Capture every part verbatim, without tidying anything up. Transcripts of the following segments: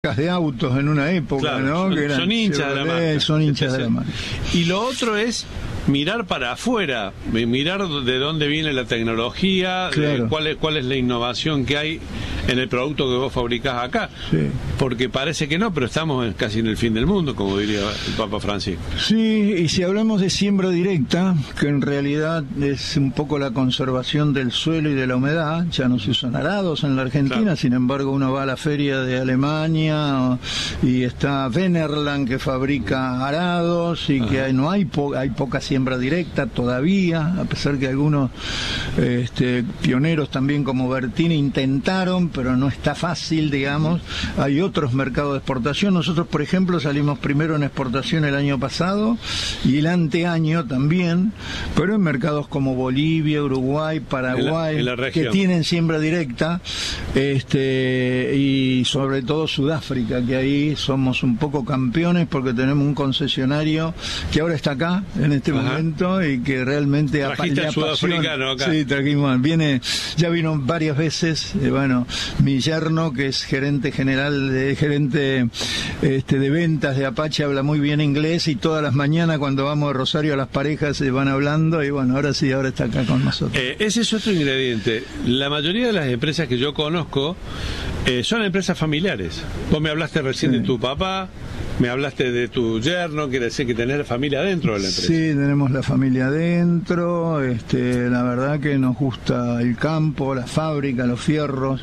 marcas de autos en una época, claro, ¿no? Son, que eran son hinchas de la marca. Son hinchas de la marca. Y lo otro es mirar para afuera, mirar de dónde viene la tecnología, claro. de cuál es, cuál es la innovación que hay en el producto que vos fabricás acá. Sí. Porque parece que no, pero estamos en, casi en el fin del mundo, como diría el Papa Francisco. Sí, y si hablamos de siembra directa, que en realidad es un poco la conservación del suelo y de la humedad, ya no se usan arados en la Argentina, claro. Sin embargo uno va a la feria de Alemania y está Venerland, que fabrica arados, y Ajá. que hay, no hay, po, hay poca siembra directa todavía, a pesar que algunos este, pioneros también como Bertini intentaron, pero no está fácil, digamos. Hay otros mercados de exportación. Nosotros, por ejemplo, salimos primero en exportación el año pasado y el anteaño también, pero en mercados como Bolivia, Uruguay, Paraguay, en la, en la que tienen siembra directa, este, y sobre todo Sudáfrica, que ahí somos un poco campeones porque tenemos un concesionario que ahora está acá en este Ajá. momento y que realmente trajiste al sudafricano acá. Sí, trajimos, viene, ya vino varias veces, eh, bueno, mi yerno, que es gerente general, de, gerente este, de ventas de Apache, habla muy bien inglés, y todas las mañanas cuando vamos de Rosario a las parejas se van hablando, y bueno, ahora sí, ahora está acá con nosotros. Eh, ese es otro ingrediente. La mayoría de las empresas que yo conozco eh, son empresas familiares. Vos me hablaste recién sí. de tu papá, me hablaste de tu yerno, quiere decir que tenés familia dentro de la empresa. Sí, tenemos la familia adentro, este, la verdad que nos gusta el campo, la fábrica, los fierros.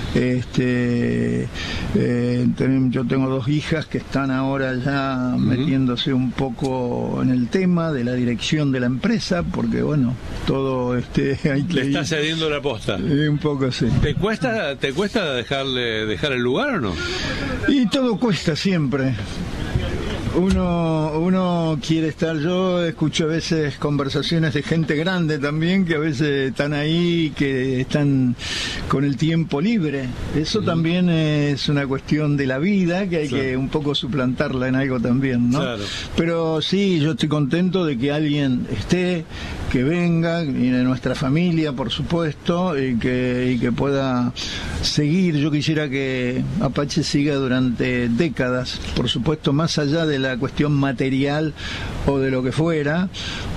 Este, eh, ten, yo tengo dos hijas que están ahora ya uh-huh. metiéndose un poco en el tema de la dirección de la empresa, porque bueno, todo este hay que le está cediendo la posta. Eh, un poco sí. ¿Te cuesta, te cuesta dejarle dejar el lugar o no? Y todo cuesta siempre. Uno, uno quiere estar, yo escucho a veces conversaciones de gente grande también, que a veces están ahí, que están con el tiempo libre. Eso uh-huh. también es una cuestión de la vida, que hay claro. que un poco suplantarla en algo también, ¿no? Claro. Pero sí, yo estoy contento de que alguien esté, que venga, y de nuestra familia, por supuesto, y que, y que pueda seguir. Yo quisiera que Apache siga durante décadas, por supuesto, más allá de la la cuestión material o de lo que fuera,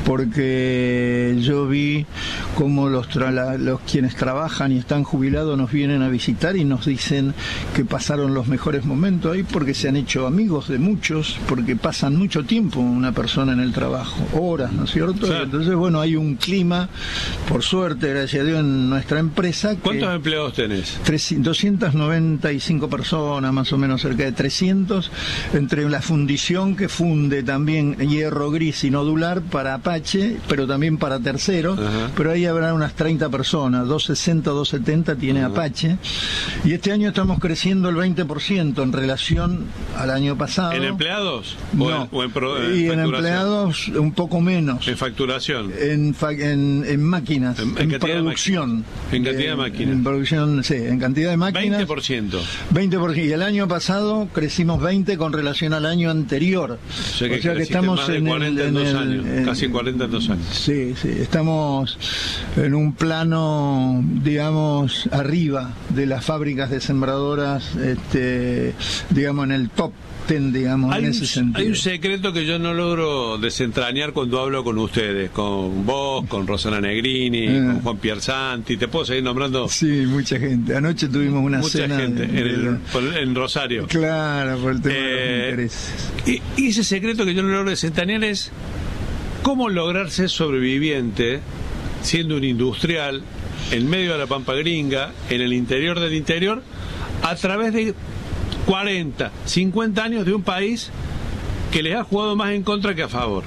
porque yo vi cómo los, tra- la, los quienes trabajan y están jubilados nos vienen a visitar y nos dicen que pasaron los mejores momentos ahí, porque se han hecho amigos de muchos, porque pasan mucho tiempo una persona en el trabajo, horas, ¿no es cierto? Sí. Entonces, bueno, hay un clima, por suerte, gracias a Dios, en nuestra empresa. Que ¿cuántos empleados tenés? doscientas noventa y cinco personas, más o menos cerca de trescientos, entre la fundición que funde también hierro gris y nodular para Apache, pero también para terceros. Ajá. Pero ahí habrá unas treinta personas, doscientos sesenta, doscientos setenta tiene Ajá. Apache, y este año estamos creciendo el veinte por ciento en relación al año pasado. ¿En empleados? No, ¿O en, o en, pro, en y en empleados un poco menos. ¿En facturación? En, fa en, en máquinas, en, en, en producción. En cantidad de máquinas. En producción, sí, en cantidad de máquinas. veinte por ciento. veinte por ciento. Y el año pasado crecimos veinte con relación al año anterior. O sea que, o sea que estamos más de en cuarenta el, en dos en años, el, en, casi cuarenta en dos años. Sí, sí, estamos en un plano, digamos, arriba de las fábricas de sembradoras, este, digamos, en el top ten, digamos, hay en ese un, sentido. Hay un secreto que yo no logro desentrañar cuando hablo con ustedes, con vos, con Rosana Negrini, eh. con Juan Piersanti, te puedo seguir nombrando. Sí, mucha gente. Anoche tuvimos una mucha cena gente de, en, el, de, por, en Rosario. Claro, por el tema eh, de los intereses. Y, y ese secreto que yo no logro desentrañar es cómo lograr ser sobreviviente siendo un industrial en medio de la Pampa Gringa, en el interior del interior, a través de cuarenta, cincuenta años de un país que les ha jugado más en contra que a favor.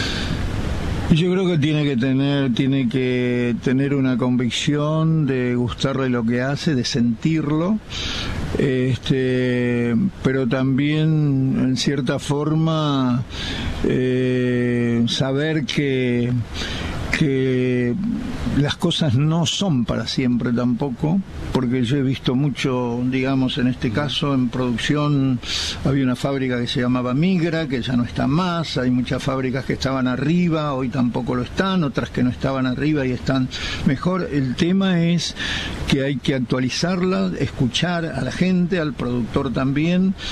Yo creo que tiene que tener, tiene que tener una convicción de gustarle lo que hace, de sentirlo, este, pero también en cierta forma eh, saber que que las cosas no son para siempre tampoco, porque yo he visto mucho, digamos, en este caso, en producción, había una fábrica que se llamaba Migra, que ya no está más, hay muchas fábricas que estaban arriba, hoy tampoco lo están, otras que no estaban arriba y están mejor. El tema es que hay que actualizarla, escuchar a la gente, al productor también,